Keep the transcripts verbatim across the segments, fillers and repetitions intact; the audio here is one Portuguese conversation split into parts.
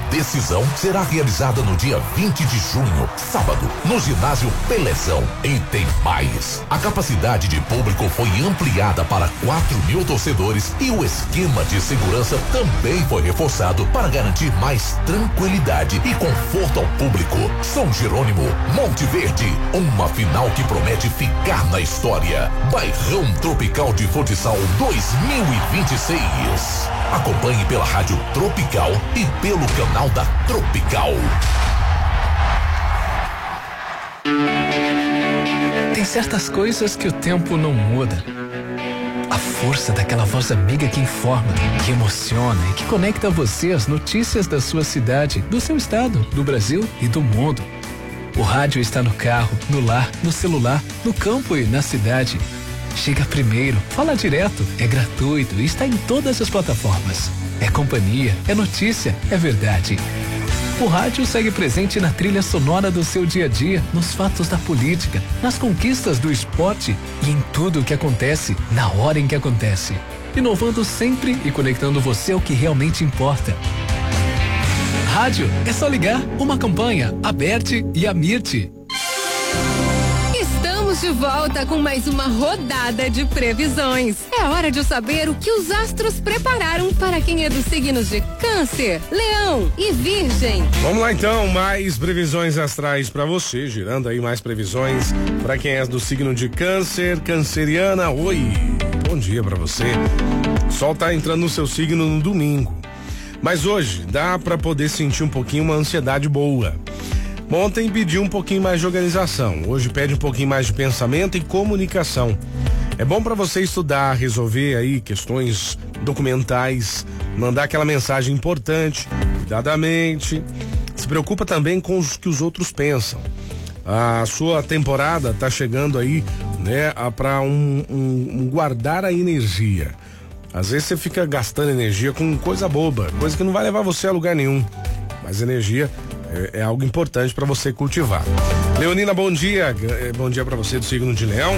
decisão será realizada no dia vinte de junho, sábado, no ginásio Pelezão. E tem mais. A capacidade de público foi ampliada para quatro mil torcedores e o esquema de segurança também foi reforçado para garantir mais tranquilidade e conforto ao público. São Jerônimo, Monte Verde, uma final que promete ficar na história. Bairrão Tropical de Futsal dois mil e vinte e seis. Acompanhe pela Rádio Tropical e pelo canal da Tropical. Tem certas coisas que o tempo não muda. A força daquela voz amiga que informa, que emociona e que conecta você às notícias da sua cidade, do seu estado, do Brasil e do mundo. O rádio está no carro, no lar, no celular, no campo e na cidade. Chega primeiro, fala direto, é gratuito e está em todas as plataformas. É companhia, é notícia, é verdade. O rádio segue presente na trilha sonora do seu dia a dia, nos fatos da política, nas conquistas do esporte e em tudo o que acontece, na hora em que acontece. Inovando sempre e conectando você ao que realmente importa. Rádio é só ligar. Uma campanha, Aberte e Amirte. Estamos de volta com mais uma rodada de previsões. É hora de saber o que os astros prepararam para quem é dos signos de Câncer, Leão e Virgem. Vamos lá então, mais previsões astrais para você, girando aí mais previsões para quem é do signo de Câncer, canceriana. Oi, bom dia para você. O sol tá entrando no seu signo no domingo, mas hoje dá para poder sentir um pouquinho uma ansiedade boa. Ontem pediu um pouquinho mais de organização, hoje pede um pouquinho mais de pensamento e comunicação. É bom para você estudar, resolver aí questões documentais, mandar aquela mensagem importante, cuidadamente. Se preocupa também com o que os outros pensam. A sua temporada tá chegando aí, né, para um, um, um guardar a energia. Às vezes você fica gastando energia com coisa boba, coisa que não vai levar você a lugar nenhum. Mas energia é, é algo importante para você cultivar. Leonina, bom dia. Bom dia para você do signo de Leão.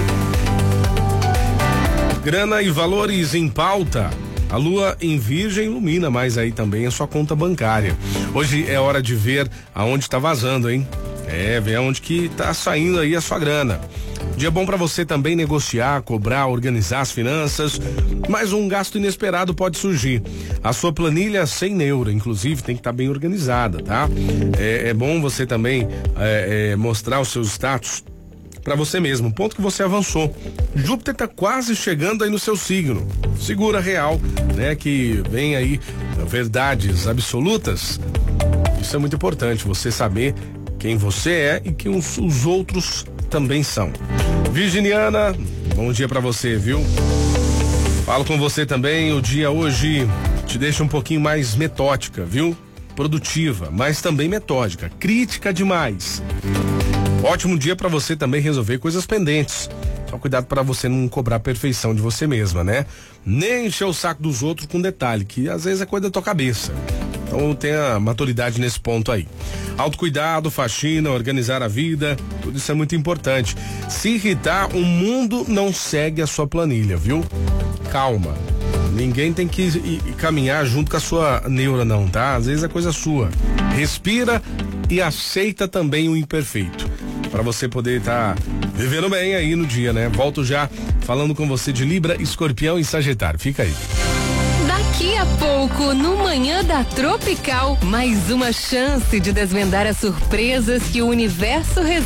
Grana e valores em pauta. A lua em Virgem ilumina mais aí também a sua conta bancária. Hoje é hora de ver aonde tá vazando, hein? É, ver aonde que tá saindo aí a sua grana. Dia bom para você também negociar, cobrar, organizar as finanças, mas um gasto inesperado pode surgir. A sua planilha sem neuro, inclusive, tem que estar tá bem organizada, tá? É, é bom você também é, é, mostrar os seus status para você mesmo, ponto que você avançou. Júpiter tá quase chegando aí no seu signo. Segura real, né? Que vem aí verdades absolutas. Isso é muito importante, você saber quem você é e quem os, os outros também são. Virginiana, bom dia pra você, viu? Falo com você também, o dia hoje te deixa um pouquinho mais metódica, viu? Produtiva, mas também metódica, crítica demais. Ótimo dia pra você também resolver coisas pendentes. Só cuidado para você não cobrar a perfeição de você mesma, né? Nem encher o saco dos outros com detalhe, que às vezes é coisa da tua cabeça. Então tenha maturidade nesse ponto aí. Autocuidado, faxina, organizar a vida, tudo isso é muito importante. Se irritar, o mundo não segue a sua planilha, viu? Calma. Ninguém tem que ir, ir caminhar junto com a sua neura não, tá? Às vezes é coisa sua. Respira e aceita também o imperfeito, para você poder estar tá vivendo bem aí no dia, né? Volto já falando com você de Libra, Escorpião e Sagitário. Fica aí. Daqui a pouco, no Manhã da Tropical, mais uma chance de desvendar as surpresas que o universo reserva